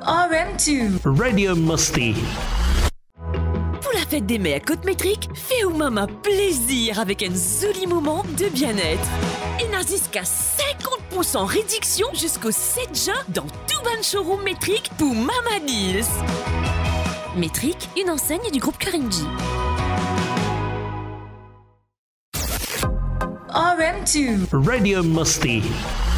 RM2 Radio Musty. Pour la fête des mères à Côte-Métrique, fais au maman plaisir avec un joli moment de bien-être. Et n'a jusqu'à 50% réduction jusqu'au 7 juin dans tout ban showroom Métrique pour Mama Deals. Métrique, une enseigne du groupe Karimji. RM2 Radio Musty.